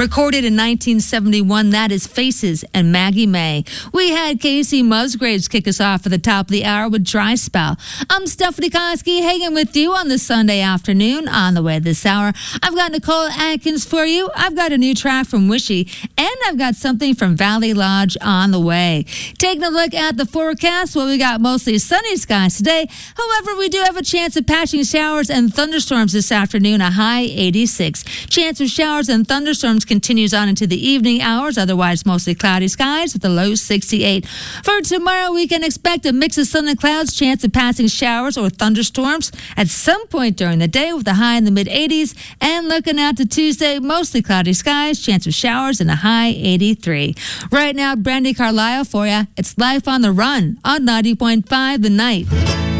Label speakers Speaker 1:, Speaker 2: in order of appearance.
Speaker 1: Recorded in 1971, that is Faces and Maggie May. We had Casey Musgraves kick us off at the top of the hour with Dry Spell. I'm Stephanie Koski hanging with you on this Sunday afternoon. On the way this hour, I've got Nicole Atkins for you. I've got a new track from Wishy, and I've got something from Valley Lodge on the way. Taking a look at the forecast, well, we got mostly sunny skies today. However, we do have a chance of patching showers and thunderstorms this afternoon, a high 86. Chance of showers and thunderstorms continues on into the evening hours, otherwise mostly cloudy skies with a low 68. For tomorrow, we can expect a mix of sun and clouds, chance of passing showers or thunderstorms at some point during the day with a high in the mid-80s. And looking out to Tuesday, mostly cloudy skies, chance of showers and a high 83. Right now, Brandy Carlisle for you. It's Life on the Run on 90.5 The Night.